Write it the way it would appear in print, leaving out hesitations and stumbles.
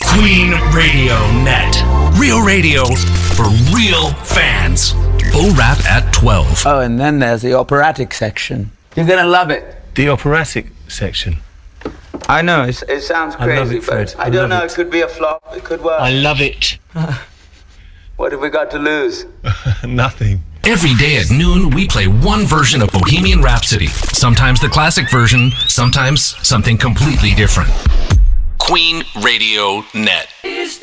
Queen Radio Net. Real radio for real fans. Full rap at 12. Oh, and then there's the operatic section. You're going to love it. The operatic section. I know, it sounds crazy, love it, Fred. but I don't know, it could be a flop, it could work. I love it. What have we got to lose? Nothing. Every day at noon, we play one version of Bohemian Rhapsody. Sometimes the classic version, sometimes something completely different. Queen Radio Net.